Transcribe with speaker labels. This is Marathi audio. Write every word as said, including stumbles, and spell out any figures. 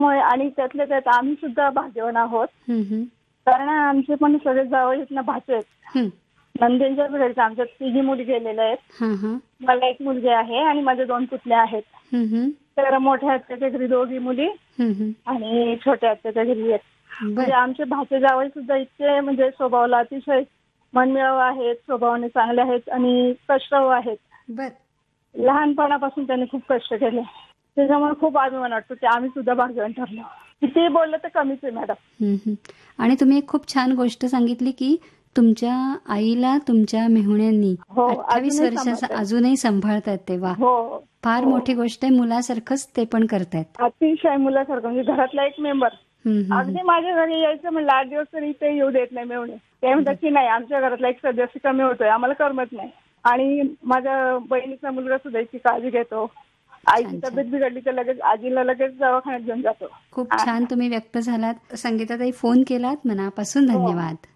Speaker 1: आणि त्यातल्या त्यात आम्ही सुद्धा भाग्यवान आहोत.
Speaker 2: हं, हं.
Speaker 1: कारण आमचे पण सगळे जावळ आहेत ना भाचे आहेत.
Speaker 2: हं.
Speaker 1: नंदेंच्या घरचे आमच्या तिघी मुली गेलेल्या आहेत.
Speaker 2: हां, हां.
Speaker 1: मला एक मुलगी आहे आणि माझे दोन पुतण्या आहेत.
Speaker 2: हं, हं.
Speaker 1: तर मोठ्या आत्याच्या घरी दोघी मुली
Speaker 2: हं, हं.
Speaker 1: आणि छोट्या आत्याच्या घरी आहेत. म्हणजे
Speaker 2: बरं.
Speaker 1: आमचे भाचे जावई सुद्धा इतके म्हणजे स्वभावाला अतिशय मनमिळाऊ आहेत, स्वभावाने चांगले आहेत आणि कष्टाळू आहेत.
Speaker 2: बरं.
Speaker 1: लहानपणापासून त्यांनी खूप कष्ट केले. त्याच्यामुळे खूप अभिमान वाटतो की आम्ही सुद्धा भाग्यवान ठरलो. किती बोललं तर कमीच आहे मॅडम.
Speaker 2: हं, हं. आणि तुम्ही एक खूप छान गोष्ट सांगितली की तुमच्या आईला तुमच्या मेहुण्यांनी
Speaker 1: हो,
Speaker 2: अठ्ठावीस
Speaker 1: अजूनही
Speaker 2: वर्षाचा
Speaker 1: सांभाळतात.
Speaker 2: अजूनही सांभाळतात. तेव्हा
Speaker 1: हो,
Speaker 2: फार
Speaker 1: हो.
Speaker 2: मोठी गोष्ट आहे. मुलासारखंच ते पण करतायत.
Speaker 1: अतिशय मुलासारखं म्हणजे घरातला एक मेंबर.
Speaker 2: हं, हं, हं.
Speaker 1: अगदी माझ्या घरी यायचं म्हणलं आठ दिवस तरी ते येऊ देत नाही मेवणे. ते म्हणतात की नाही आमच्या घरातला एक सदस्य कमी होतोय, आम्हाला करमत नाही. आणि माझ्या बहिणीचा मुलगा सुद्धा इतकी काळजी घेतो. आईची
Speaker 2: छान, छान.
Speaker 1: तब्येत बिघडली तर लगेच आजीला लगेच दवाखान्यात घेऊन जातो.
Speaker 2: खूप छान तुम्ही व्यक्त झालात. संगीताताई, फोन केलात मनापासून
Speaker 1: हो.
Speaker 2: धन्यवाद.